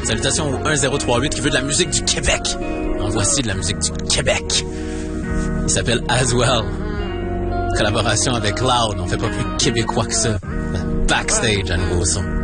Salutations au 1038 qui veut de la musique du Québec. En voici de la musique du Québec. Il s'appelle As Well. Collaboration avec Loud. On fait pas plus québécois que ça. Backstage à nouveau son.